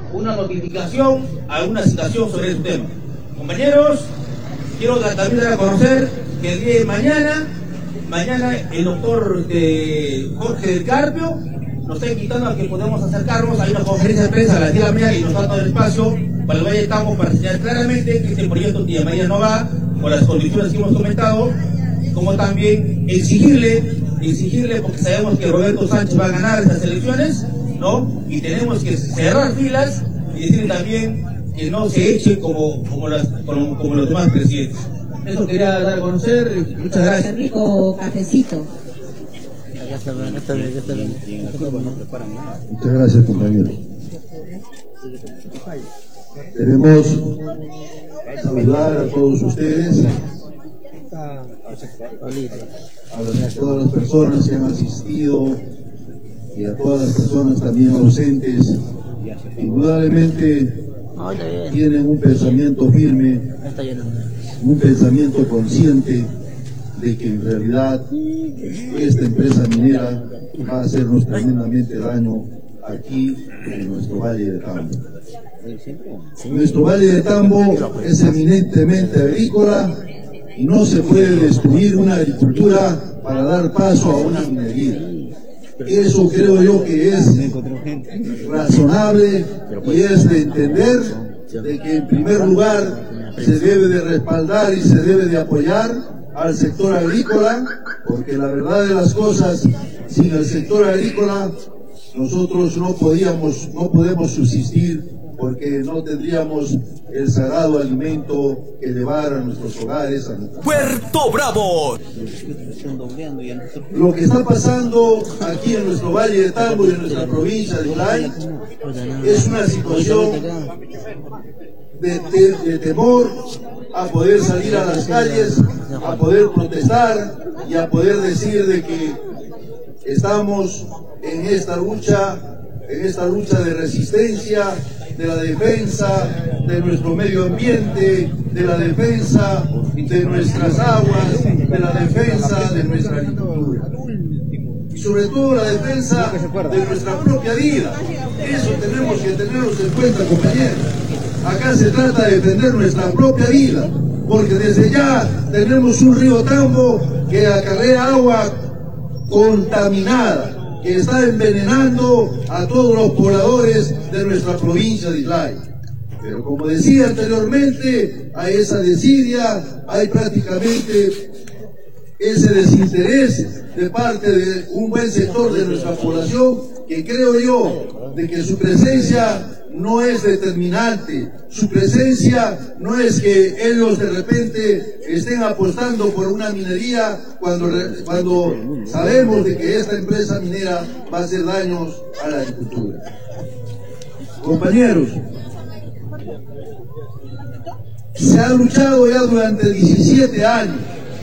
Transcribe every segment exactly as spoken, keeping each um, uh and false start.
una notificación, alguna citación sobre este tema. Compañeros, quiero también dar a conocer que el día de mañana, mañana el doctor eh, Jorge del Carpio nos está invitando a que podamos acercarnos. Hay una conferencia de prensa a las diez de la mañana y nos falta el espacio para el Valle de Tambo para señalar claramente que este proyecto de mañana no va por las condiciones que hemos comentado, como también exigirle, exigirle porque sabemos que Roberto Sánchez va a ganar estas elecciones, ¿no? Y tenemos que cerrar filas y decirle también que no se eche como, como, las, como, como los demás presidentes. Eso quería dar a conocer. Muchas gracias. Rico cafecito. Muchas gracias, compañero. Queremos saludar a todos ustedes, a todas las personas que han asistido y a todas las personas también ausentes. Indudablemente tienen un pensamiento firme, un pensamiento consciente de que en realidad esta empresa minera va a hacernos tremendamente daño aquí en nuestro Valle de Tambo. Nuestro Valle de Tambo es eminentemente agrícola y no se puede destruir una agricultura para dar paso a una minería. Eso creo yo que es razonable y es de entender de que en primer lugar se debe de respaldar y se debe de apoyar al sector agrícola, porque la verdad de las cosas, sin el sector agrícola nosotros no podíamos, no podemos subsistir, porque no tendríamos el sagrado alimento que llevar a nuestros hogares. A nuestros Puerto Bravo. Lo que está pasando aquí en nuestro Valle de Tambo y en nuestra provincia de Islay es una situación de, de, de temor a poder salir a las calles, a poder protestar y a poder decir de que estamos en esta lucha, en esta lucha de resistencia, de la defensa de nuestro medio ambiente, de la defensa de nuestras aguas, de la defensa de nuestra agricultura. Y sobre todo la defensa de nuestra propia vida. Eso tenemos que tenerlos en cuenta, compañeros. Acá se trata de defender nuestra propia vida, porque desde ya tenemos un río Tambo que acarrea agua contaminada, que está envenenando a todos los pobladores de nuestra provincia de Islay. Pero como decía anteriormente, hay esa desidia, hay prácticamente ese desinterés de parte de un buen sector de nuestra población, que creo yo de que su presencia no es determinante, su presencia no es que ellos de repente estén apostando por una minería cuando, cuando sabemos de que esta empresa minera va a hacer daños a la agricultura. Compañeros, se ha luchado ya durante diecisiete años,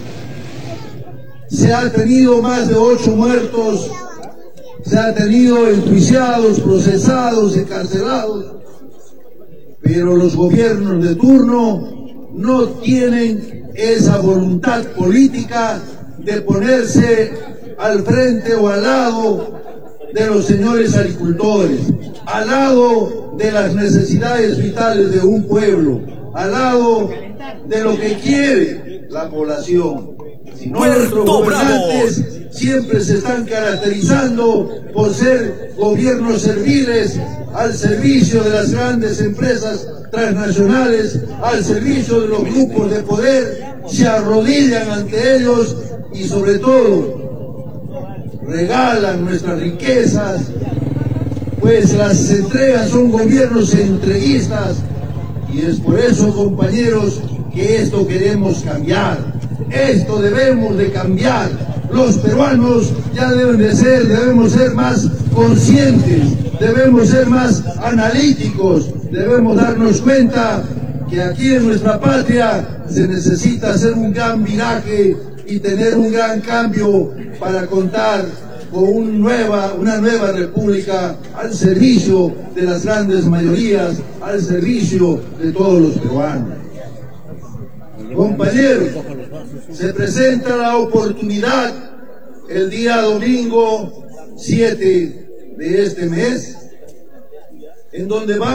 se ha tenido más de ocho muertos, se ha tenido enjuiciados, procesados, encarcelados, pero los gobiernos de turno no tienen esa voluntad política de ponerse al frente o al lado de los señores agricultores, al lado de las necesidades vitales de un pueblo, al lado de lo que quiere la población. Si no, nuestros gobernantes siempre se están caracterizando por ser gobiernos serviles al servicio de las grandes empresas transnacionales, al servicio de los grupos de poder, se arrodillan ante ellos y sobre todo regalan nuestras riquezas, pues las entregas son gobiernos entreguistas. Y es por eso, compañeros, que esto queremos cambiar. Esto debemos de cambiar. Los peruanos ya deben de ser, debemos ser más conscientes, debemos ser más analíticos, debemos darnos cuenta que aquí en nuestra patria se necesita hacer un gran viraje y tener un gran cambio para contar con un nueva, una nueva república al servicio de las grandes mayorías, al servicio de todos los peruanos. Compañeros, se presenta la oportunidad el día domingo siete de este mes, en donde vamos